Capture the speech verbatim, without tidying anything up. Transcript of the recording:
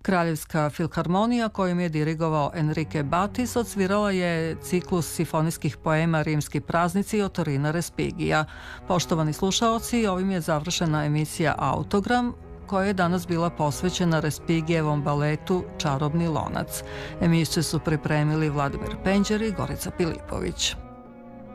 Kraljevska filharmonija, kojom je dirigovao Enrique Batis, odsvirala je ciklus simfonijskih poema Rimski praznici od Torina Respigija. Poštovani slušaoci, ovim je završena emisija Autogram, koja je danas bila posvećena Respigijevom baletu Čarobni lonac. Emisiju su pripremili Vladimir Penđer i Gorica Pilipović.